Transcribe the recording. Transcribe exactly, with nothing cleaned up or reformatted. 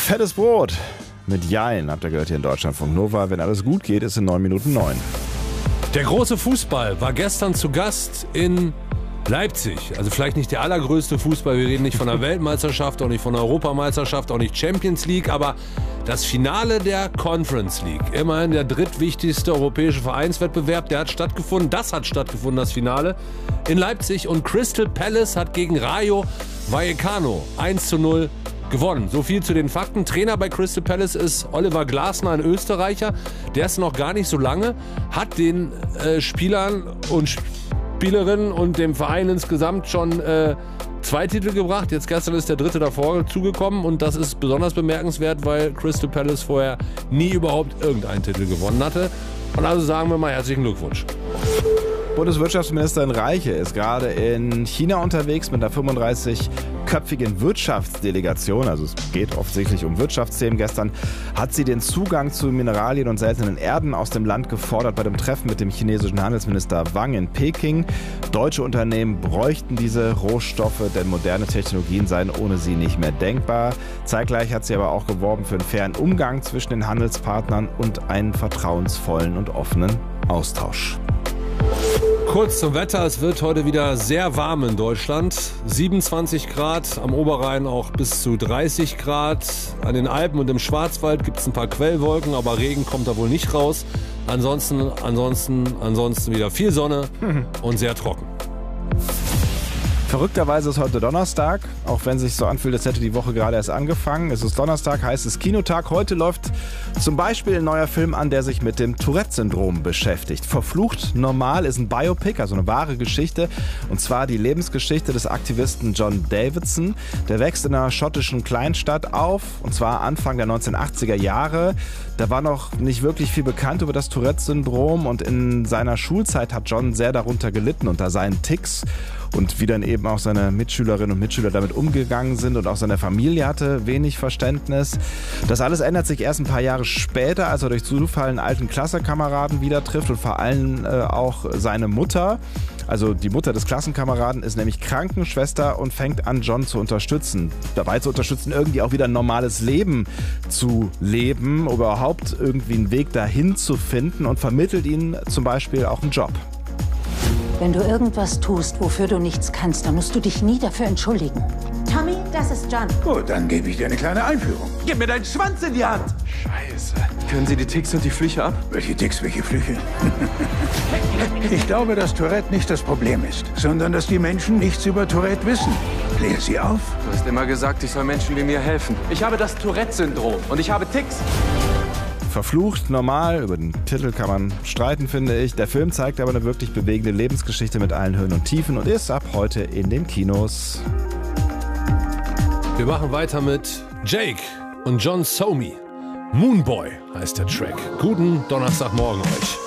Fettes Brot mit Jein, habt ihr gehört hier in Deutschlandfunk Nova. Wenn alles gut geht, ist in neun Minuten neun. Der große Fußball war gestern zu Gast in Leipzig. Also vielleicht nicht der allergrößte Fußball. Wir reden nicht von der Weltmeisterschaft, auch nicht von der Europameisterschaft, auch nicht Champions League. Aber das Finale der Conference League, immerhin der drittwichtigste europäische Vereinswettbewerb, der hat stattgefunden. Das hat stattgefunden, das Finale in Leipzig. Und Crystal Palace hat gegen Rayo Vallecano eins zu null gewonnen. So viel zu den Fakten. Trainer bei Crystal Palace ist Oliver Glasner, ein Österreicher. Der ist noch gar nicht so lange, hat den äh, Spielern und Spielerinnen und dem Verein insgesamt schon äh, zwei Titel gebracht. Jetzt gestern ist der dritte davor zugekommen und das ist besonders bemerkenswert, weil Crystal Palace vorher nie überhaupt irgendeinen Titel gewonnen hatte. Und also sagen wir mal herzlichen Glückwunsch. Bundeswirtschaftsministerin Reiche ist gerade in China unterwegs mit einer fünfunddreißigköpfigen Wirtschaftsdelegation. Also es geht offensichtlich um Wirtschaftsthemen. Gestern hat sie den Zugang zu Mineralien und seltenen Erden aus dem Land gefordert bei dem Treffen mit dem chinesischen Handelsminister Wang in Peking. Deutsche Unternehmen bräuchten diese Rohstoffe, denn moderne Technologien seien ohne sie nicht mehr denkbar. Zeitgleich hat sie aber auch geworben für einen fairen Umgang zwischen den Handelspartnern und einen vertrauensvollen und offenen Austausch. Kurz zum Wetter. Es wird heute wieder sehr warm in Deutschland. siebenundzwanzig Grad, am Oberrhein auch bis zu dreißig Grad. An den Alpen und im Schwarzwald gibt es ein paar Quellwolken, aber Regen kommt da wohl nicht raus. Ansonsten, ansonsten, ansonsten wieder viel Sonne und sehr trocken. Verrückterweise ist heute Donnerstag, auch wenn es sich so anfühlt, als hätte die Woche gerade erst angefangen. Es ist Donnerstag, heißt es Kinotag. Heute läuft zum Beispiel ein neuer Film an, der sich mit dem Tourette-Syndrom beschäftigt. Verflucht normal ist ein Biopic, also eine wahre Geschichte. Und zwar die Lebensgeschichte des Aktivisten John Davidson. Der wächst in einer schottischen Kleinstadt auf, und zwar Anfang der neunzehnhundertachtziger Jahre. Da war noch nicht wirklich viel bekannt über das Tourette-Syndrom und in seiner Schulzeit hat John sehr darunter gelitten, unter seinen Tics. Und wie dann eben auch seine Mitschülerinnen und Mitschüler damit umgegangen sind und auch seine Familie hatte wenig Verständnis. Das alles ändert sich erst ein paar Jahre später, als er durch Zufall einen alten Klassenkameraden wieder trifft und vor allem äh, auch seine Mutter. Also die Mutter des Klassenkameraden ist nämlich Krankenschwester und fängt an, John zu unterstützen. Dabei zu unterstützen, irgendwie auch wieder ein normales Leben zu leben, um überhaupt irgendwie einen Weg dahin zu finden und vermittelt ihnen zum Beispiel auch einen Job. Wenn du irgendwas tust, wofür du nichts kannst, dann musst du dich nie dafür entschuldigen. Tommy, das ist John. Gut, dann gebe ich dir eine kleine Einführung. Gib mir deinen Schwanz in die Hand! Scheiße. Können Sie die Ticks und die Flüche ab? Welche Ticks, welche Flüche? Ich glaube, dass Tourette nicht das Problem ist, sondern dass die Menschen nichts über Tourette wissen. Klär sie auf. Du hast immer gesagt, ich soll Menschen wie mir helfen. Ich habe das Tourette-Syndrom und ich habe Ticks. Verflucht, normal, über den Titel kann man streiten, finde ich. Der Film zeigt aber eine wirklich bewegende Lebensgeschichte mit allen Höhen und Tiefen und ist ab heute in den Kinos. Wir machen weiter mit Jake und John Somi. Moonboy heißt der Track. Guten Donnerstagmorgen euch.